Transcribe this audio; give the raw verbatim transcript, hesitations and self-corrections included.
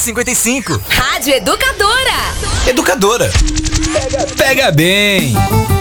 cinquenta e cinco. Rádio Educadora. Educadora. Pega, pega bem.